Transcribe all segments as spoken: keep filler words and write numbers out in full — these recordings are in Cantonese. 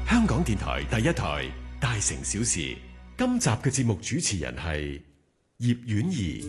香港電台第一台大城小事，今集嘅節目主持人係葉婉儀。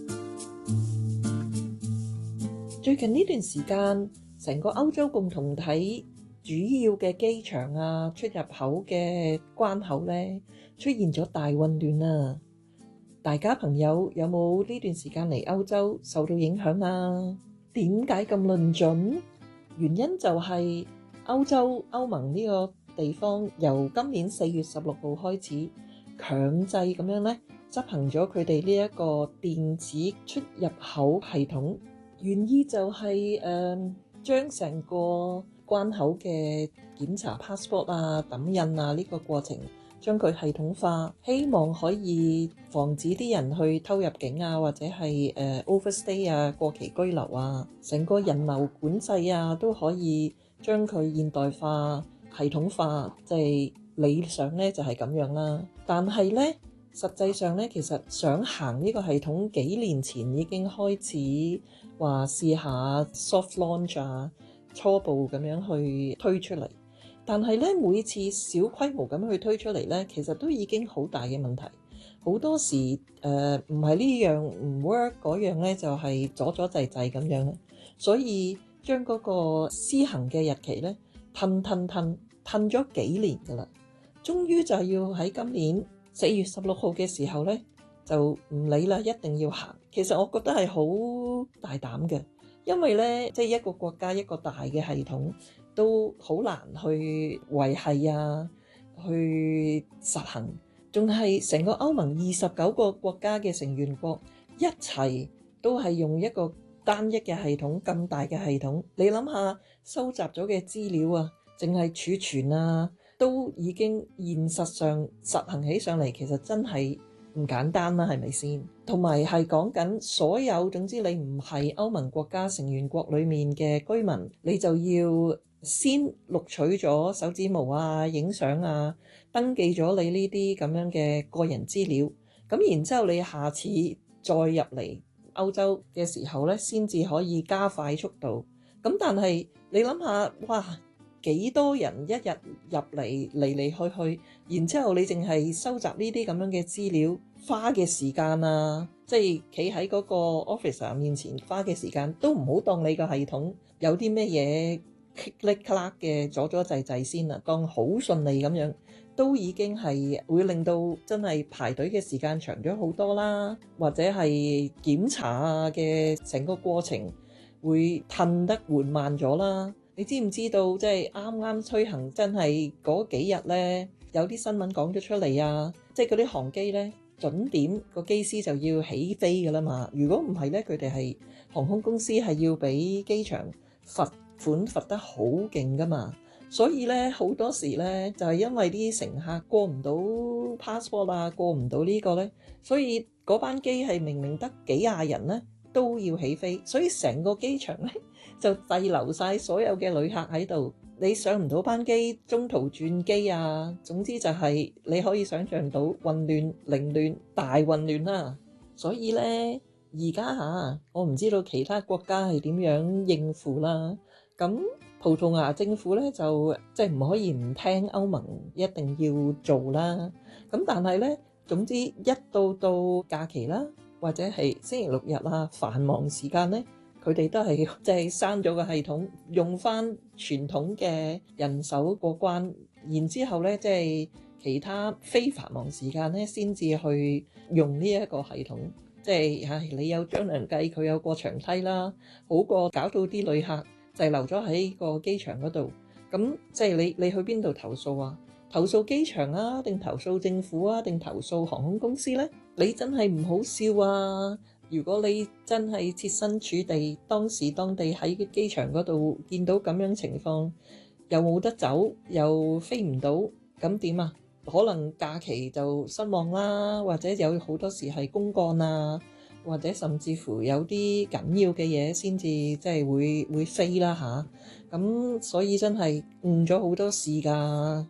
最近呢段時間，成個歐洲共同體主要嘅機場啊、出入口嘅關口呢，出現咗大混亂啊！大家朋友有冇呢段時間嚟歐洲受到影響啊？點解咁論盡？原因就係歐洲歐盟呢個地方由今年四月十六號開始強制咁樣咧執行咗佢哋呢一個電子出入口系統，原意就係誒將成個關口嘅檢查 passport 啊、抌印啊呢個過程將佢系統化，希望可以防止啲人去偷入境啊，或者係誒、呃、overstay 啊、過期居留啊，成個人流管制啊都可以將佢現代化、系統化，即係理想咧就係咁樣啦。但係咧實際上咧，其實想行呢個系統，幾年前已經開始話試下 soft launch 啊，初步咁樣去推出嚟。但係咧，每次小規模咁去推出嚟咧，其實都已經好大嘅問題。好多時誒唔係呢樣唔 work，嗰樣咧就係阻阻滯滯咁樣。所以將嗰個施行嘅日期咧，褪褪褪褪咗幾年㗎啦，終於就要喺今年四月十六號嘅時候咧，就唔理啦，一定要行。其實我覺得係好大膽嘅，因為咧，即係一個國家一個大嘅系統。都好難去維繫啊，去實行，仲係成個歐盟二十九個國家嘅成員國一齊都係用一個單一嘅系統，咁大嘅系統，你諗下收集咗嘅資料啊，淨係儲存啊，都已經現實上實行起上嚟，其實真係唔簡單啦，係咪先？同埋係講緊所有，總之你唔係歐盟國家成員國裡面嘅居民，你就要先錄取咗手指模啊、影相啊、登記咗你呢啲咁樣嘅個人資料，咁然之後你下次再入嚟歐洲嘅時候咧，先至可以加快速度。咁但係你諗下，哇，幾多人一日入嚟嚟嚟去去，然之後你淨係收集呢啲咁樣嘅資料，花嘅時間啊，即係企喺嗰個 officer 面前花嘅時間，都唔好當你個系統有啲咩嘢click click 嘅阻阻滯滯先啦，當好順利咁樣，都已經係會令到真係排隊嘅時間長咗好多啦，或者係檢查嘅成個過程會褪得緩慢咗啦。你知唔知道即係啱啱推行真係嗰幾日呢，有啲新聞講咗出嚟啊，即係嗰啲航機呢，準點個機師就要起飛㗎啦嘛。如果唔係呢，佢哋係航空公司係要俾機場罰款罰得好勁㗎嘛。所以呢，好多時呢，就係因為啲乘客過唔到 passport 啊，過唔到呢個呢，所以嗰班機係明明得幾廿人呢，都要起飛，所以成個機場呢，就滯留晒所有嘅旅客喺度，你上唔到班機，中途轉機啊，總之就係你可以想象到混亂、凌亂、大混亂啦。所以呢，而家嚇我唔知道其他國家係點樣應付啦。咁葡萄牙政府咧就即係唔可以唔聽歐盟，一定要做啦。咁但係咧，總之一到到假期啦，或者係星期六日啊，繁忙時間咧，佢哋都係即係刪咗個系統，用翻傳統嘅人手過關，然之後咧即係其他非繁忙時間咧先至去用呢一個系統。即係唉，你有張良計，佢有過牆梯啦，好過搞到啲旅客滯留咗喺個機場嗰度。咁即係你你去邊度投訴啊？投訴機場啊，定投訴政府啊，定投訴航空公司呢？你真係唔好笑啊！如果你真係設身處地，當時當地喺機場嗰度見到咁樣情況，又冇得走，又飛唔到，咁點啊？可能假期就失望啦，或者有好多時係公幹啊，或者甚至乎有啲緊要嘅嘢先至即係會會飛啦吓，咁所以真係誤咗好多事㗎。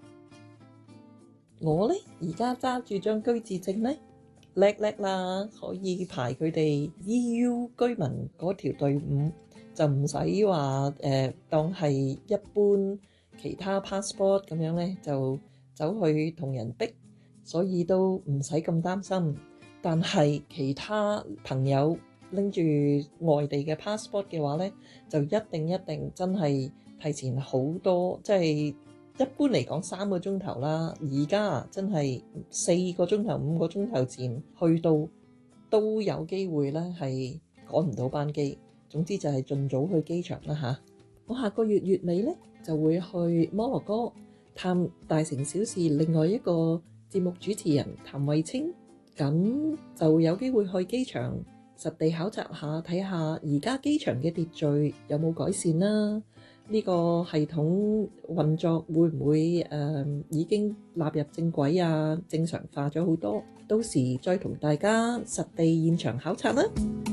我呢而家揸住張居住證呢，叻叻啦，可以排佢哋 E U 居民嗰條隊伍，就唔使話誒當係一般其他 passport 咁樣咧，就走去同人逼，所以都唔使咁擔心。但係其他朋友拎住外地嘅 passport 嘅話咧，就一定一定真係提前好多，即係一般嚟講三個鐘頭啦。而家真係四個鐘頭、五個鐘頭前去到都有機會咧，係趕唔到班機。總之就係盡早去機場啦嚇。我下個月月尾咧就會去摩洛哥探大城小事另外一個節目主持人譚慧清，咁就有機會去機場實地考察下，睇下而家機場嘅秩序有冇改善啦。呢個系統運作會唔會誒、呃、已經納入正軌啊？正常化咗好多，到時再同大家實地現場考察啦。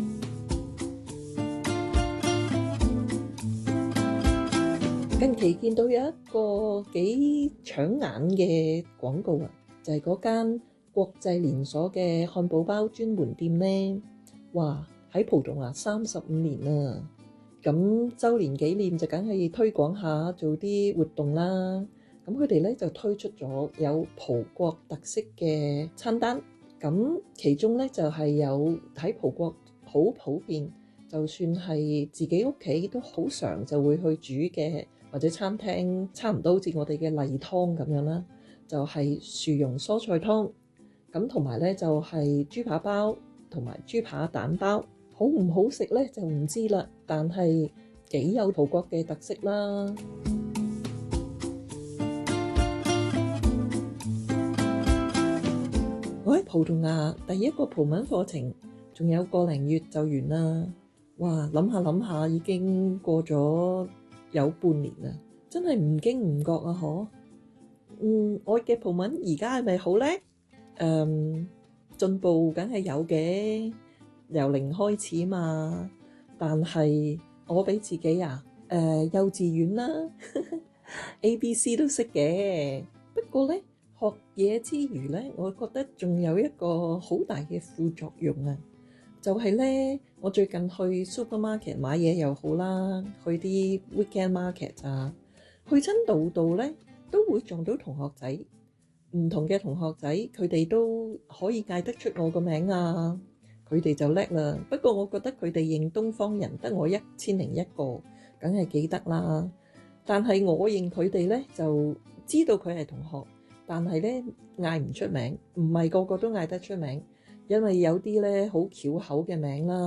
近期見到有一個幾搶眼嘅廣告啊，就係嗰間國際連鎖嘅漢堡包專門店呢。哇！喺葡萄牙三十五年啦，咁週年紀念就梗係推廣下，做啲活動啦。咁佢哋咧就推出咗有葡國特色嘅餐單，咁其中咧就係有喺葡國好普遍，就算係自己屋企都好常就會去煮嘅，或者餐廳差唔多好似我哋嘅例湯咁樣啦，就係薯蓉蔬菜湯，咁同埋咧就係豬扒包同埋豬扒蛋包。好唔好食咧就唔知啦，但係幾有葡國嘅特色啦。我喺葡萄牙第一個葡文課程仲有個零月就完啦。哇！諗下諗下已經過咗有半年啦，真係唔經唔覺啊！嗬，嗯，我嘅葡文而家係咪好咧？誒，進步梗係有嘅。由零開始嘛，但係我俾自己啊，誒、呃、幼稚園啦，A B C 都識嘅。不過咧，學嘢之餘咧，我覺得仲有一個好大嘅副作用啊，就係、是、咧，我最近去 supermarket 買嘢又好啦，去啲 weekend market 啊，去親度度咧都會撞到同學仔，唔同嘅同學仔，佢哋都可以嗌得出我個名啊。佢哋就叻啦，不過我覺得佢哋認東方人得我一千零一個，梗係記得啦。但係我認佢哋咧，就知道佢係同學，但係咧嗌唔出名，唔係個個都嗌得出名，因為有啲咧好翹口嘅名啦。